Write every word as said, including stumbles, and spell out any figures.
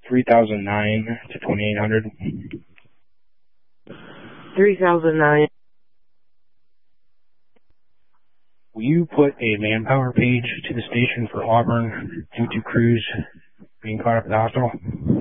three thousand nine to twenty-eight hundred. three thousand nine. Will you put a manpower page to the station for Auburn due to crews being caught up at the hospital?